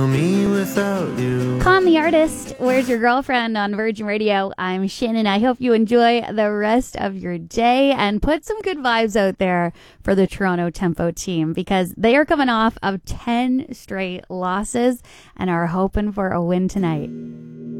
Me without you. Con the Artist, Where's Your Girlfriend on Virgin Radio. I'm Shannon. I hope you enjoy the rest of your day and put some good vibes out there for the Toronto Tempo team because they are coming off of 10 straight losses and are hoping for a win tonight.